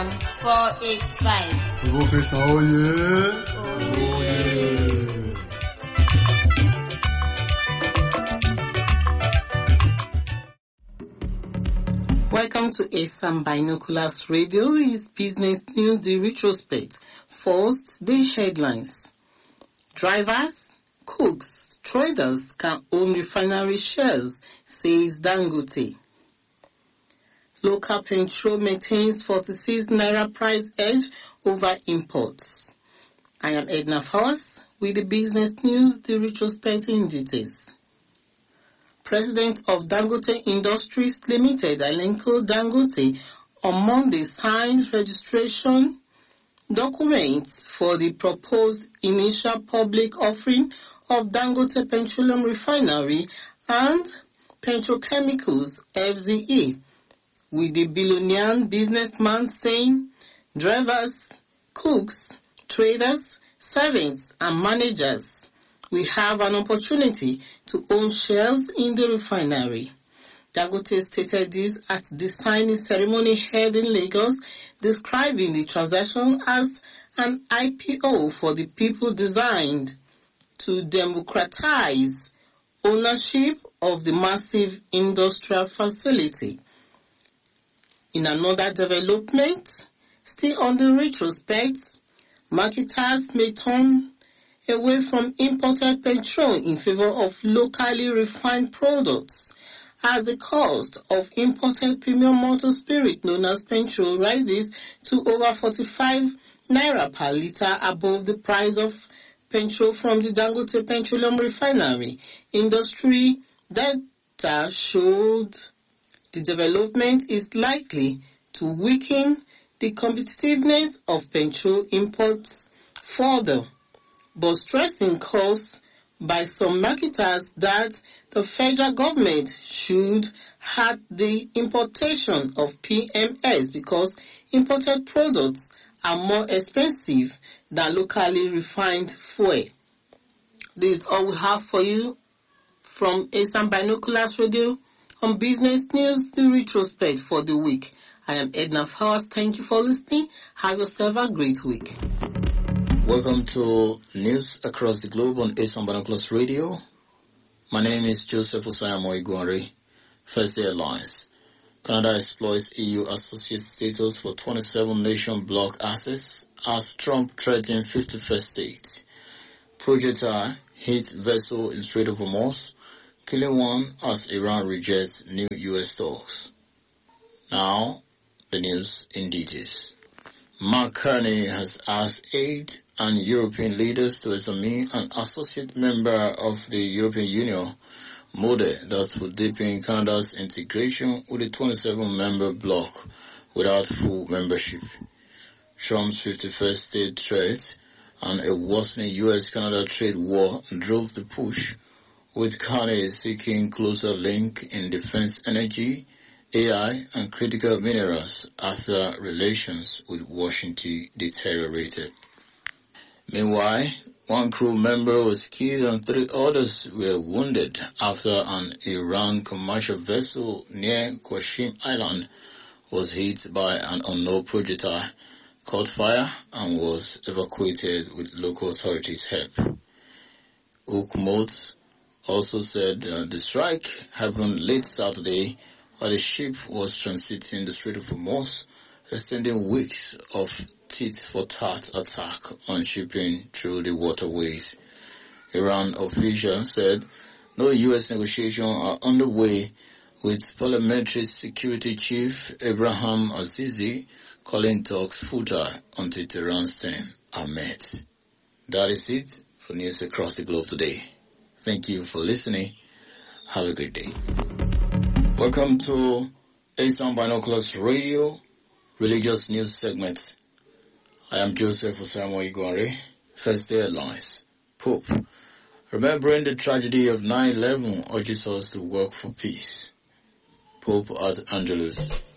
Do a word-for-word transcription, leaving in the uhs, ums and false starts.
four eight five. Professor Oye. Oye. Welcome to ASAM Binoculars Radio. It's business news, the retrospect. First, the headlines. Drivers, cooks, traders can own refinery shares, says Dangote. Local petrol maintains forty-six naira price edge over imports. I am Edna Fawaz with the business news, the retrospect in details. President of Dangote Industries Limited, Aliko Dangote, on Monday signed registration documents for the proposed initial public offering of Dangote Petroleum Refinery and Petrochemicals F Z E, with the billionaire businessman saying drivers, cooks, traders, servants, and managers we have an opportunity to own shares in the refinery. Dangote stated this at the signing ceremony held in Lagos, describing the transaction as an I P O for the people designed to democratize ownership of the massive industrial facility. In another development, still on the retrospect, marketers may turn away from imported petrol in favor of locally refined products as the cost of imported premium motor spirit known as petrol rises to over forty-five naira per litre above the price of petrol from the Dangote Petroleum Refinery. Industry data showed the development is likely to weaken the competitiveness of petrol imports further, but stressing calls by some marketers that the federal government should halt the importation of P M S because imported products are more expensive than locally refined fuel. This is all we have for you from ASAM Binoculars Radio on Business News, the retrospect for the week. I am Edna Fawaz. Thank you for listening. Have yourself a great week. Welcome to News Across the Globe on ASAM Binoculars Radio. My name is Joseph Osayamo Iguanre. First Airlines. Canada exploits E U associate status for twenty-seven nation bloc access as Trump threatens fifty-first state. Projectile hits vessel in Strait of Hormuz, killing one as Iran rejects new U S talks. Now, the news in details. Mark Carney has asked aid and European leaders to examine an associate member of the European Union model that would deepen Canada's integration with the twenty-seven member bloc without full membership. Trump's fifty-first state threat and a worsening U S Canada trade war drove the push, with Carney seeking closer link in defense energy, A I, and critical minerals after relations with Washington deteriorated. Meanwhile, one crew member was killed and three others were wounded after an Iran commercial vessel near Qassim Island was hit by an unknown projectile, caught fire, and was evacuated with local authorities' help. Ukmot also said uh, the strike happened late Saturday while the ship was transiting the Strait of Hormuz, extending weeks of tit-for-tat attack on shipping through the waterways. Iran officials said no U S negotiations are underway, with Parliamentary Security Chief Abraham Azizi calling talks futile until Tehran's terms are met. That is it for news across the globe today. Thank you for listening. Have a great day. Welcome to ASAM Binoculars Radio, Religious News Segment. I am Joseph Osayamo Iguanre, First Airlines. Pope, remembering the tragedy of nine eleven, urges us to work for peace. Pope at Angelus.